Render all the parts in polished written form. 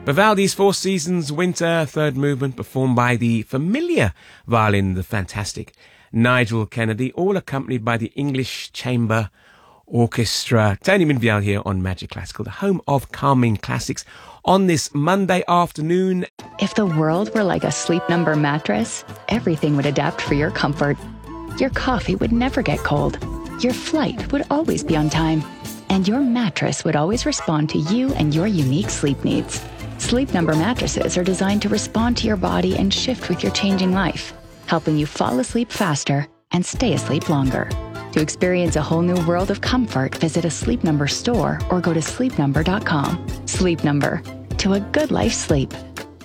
Vivaldi's Four Seasons Winter, third movement, performed by the familiar violin, the fantastic Nigel Kennedy, all accompanied by the English Chamber Orchestra. Tony Minvial here on Magic Classical, the home of calming classics, on this Monday afternoon. If the world were like a Sleep Number mattress, everything would adapt for your comfort. Your coffee would never get cold. Your flight would always be on time. And your mattress would always respond to you and your unique sleep needs. Sleep Number mattresses are designed to respond to your body and shift with your changing life, helping you fall asleep faster and stay asleep longer. To experience a whole new world of comfort, visit a Sleep Number store or go to sleepnumber.com. Sleep Number. To a good life sleep.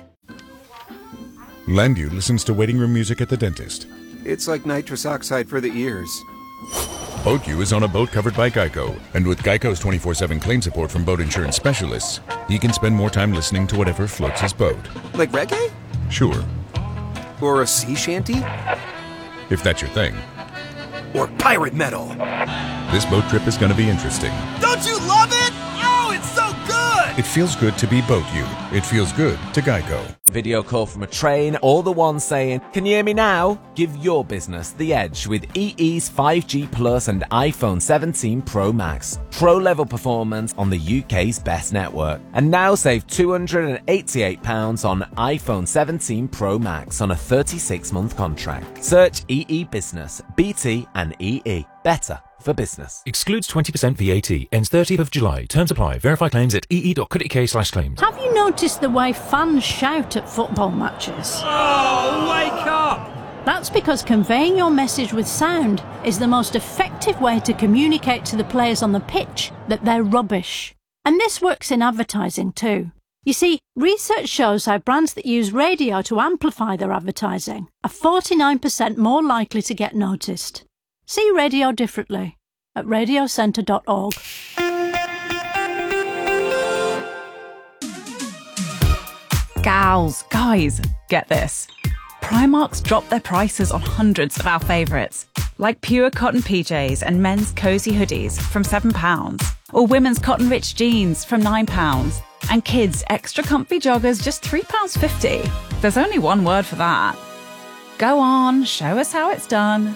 Landu listens to waiting room music at the dentist. It's like nitrous oxide for the ears. BoatU is on a boat covered by Geico, and with Geico's 24/7 claim support from boat insurance specialists, he can spend more time listening to whatever floats his boat. Like reggae? Sure. Or a sea shanty? If that's your thing. Or pirate metal? This boat trip is going to be interesting. Don't you love it? Oh, it's so good! It feels good to be BoatU. It feels good to Geico. Video call from a train, or the one saying, "Can you hear me now?" Give your business the edge with EE's 5G Plus and iPhone 17 Pro Max. Pro-level performance on the UK's best network. And now save £288 on iPhone 17 Pro Max on a 36-month contract. Search EE Business, BT and EE. Better for business. Excludes 20% VAT. Ends 30th of July. Terms apply. Verify claims at ee.co.uk/claims. Have you noticed the way fans shout at football matches? Oh, wake up! That's because conveying your message with sound is the most effective way to communicate to the players on the pitch that they're rubbish. And this works in advertising too. You see, research shows how brands that use radio to amplify their advertising are 49% more likely to get noticed. See radio differently at radiocentre.org. Gals, guys, get this. Primark's dropped their prices on hundreds of our favourites, like pure cotton PJs and men's cosy hoodies from £7, or women's cotton rich jeans from £9, and kids' extra comfy joggers just £3.50. There's only one word for that. Go on, show us how it's done.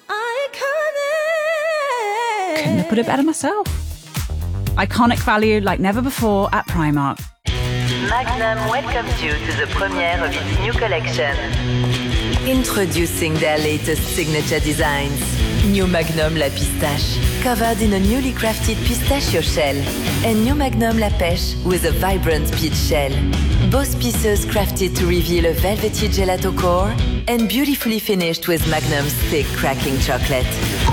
Couldn't have put it better myself. Iconic value like never before at Primark. Magnum welcomes you to the premiere of its new collection. Introducing their latest signature designs. New Magnum La Pistache, covered in a newly crafted pistachio shell. And New Magnum La Pêche with a vibrant peach shell. Both pieces crafted to reveal a velvety gelato core and beautifully finished with Magnum's thick cracking chocolate.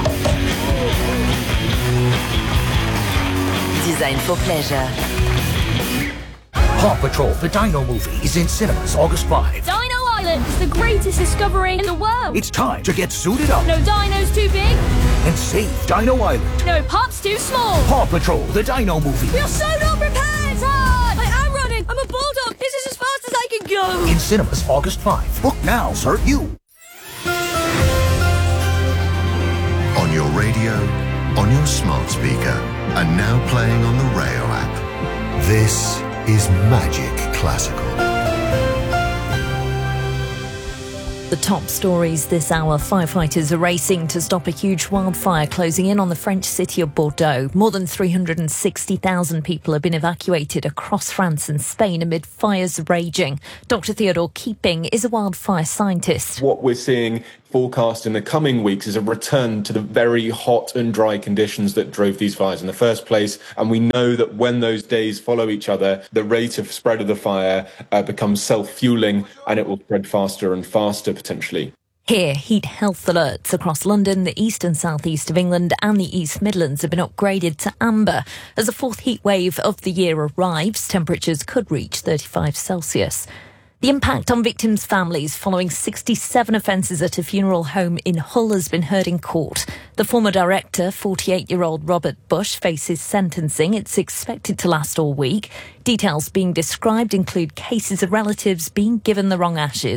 Designed for pleasure. Paw Patrol, the Dino movie, is in cinemas August 5. Dino Island is the greatest discovery in the world. It's time to get suited up. No dino's too big. And save Dino Island. No pup's too small. Paw Patrol, the Dino movie. We are so not prepared, Todd! I am running. I'm a bulldog. This is as fast as I can go. In cinemas August 5. Book now, sir. You. On your radio, on your smart speaker, and now playing on the Rayo app. This is Magic Classical. The top stories this hour. Firefighters are racing to stop a huge wildfire closing in on the French city of Bordeaux. More than 360,000 people have been evacuated across France and Spain amid fires raging. Dr. Theodore Keeping is a wildfire scientist. What we're seeing forecast in the coming weeks is a return to the very hot and dry conditions that drove these fires in the first place. And we know that when those days follow each other, the rate of spread of the fire becomes self-fueling, and it will spread faster and faster potentially. Here, heat health alerts across London, the east and southeast of England and the East Midlands have been upgraded to amber. As the fourth heat wave of the year arrives, temperatures could reach 35 Celsius. The impact on victims' families following 67 offences at a funeral home in Hull has been heard in court. The former director, 48-year-old Robert Bush, faces sentencing. It's expected to last all week. Details being described include cases of relatives being given the wrong ashes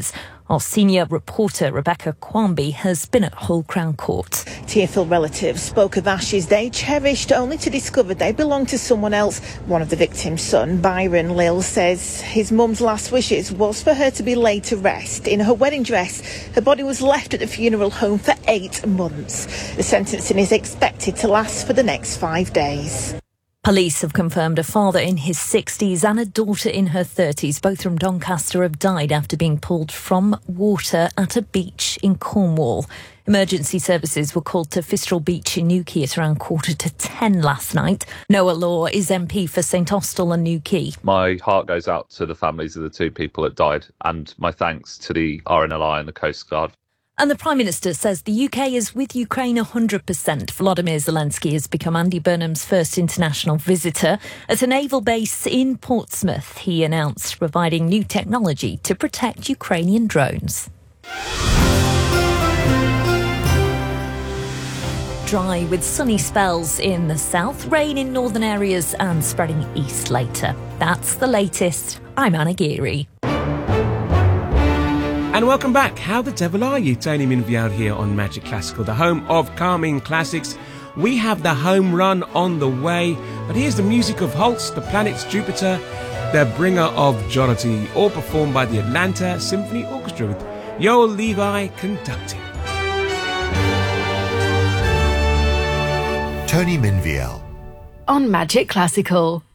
Our senior reporter Rebecca Quamby has been at Hull Crown Court. Tearful relatives spoke of ashes they cherished only to discover they belonged to someone else. One of the victim's son, Byron Lill, says his mum's last wishes was for her to be laid to rest in her wedding dress. Her body was left at the funeral home for 8 months. The sentencing is expected to last for the next 5 days. Police have confirmed a father in his 60s and a daughter in her 30s, both from Doncaster, have died after being pulled from water at a beach in Cornwall. Emergency services were called to Fistral Beach in Newquay at around 9:45 last night. Noah Law is MP for St Austell and Newquay. My heart goes out to the families of the 2 people that died, and my thanks to the RNLI and the Coast Guard. And the Prime Minister says the UK is with Ukraine 100%. Volodymyr Zelensky has become Andy Burnham's first international visitor. At a naval base in Portsmouth, he announced providing new technology to protect Ukrainian drones. Dry with sunny spells in the south, rain in northern areas and spreading east later. That's the latest. I'm Anna Geary. And welcome back. How the devil are you? Tony Minvial here on Magic Classical, the home of calming classics. We have the home run on the way, but here's the music of Holst, the planet's Jupiter, the bringer of jollity, all performed by the Atlanta Symphony Orchestra with Yoel Levi conducting. Tony Minvial On Magic Classical.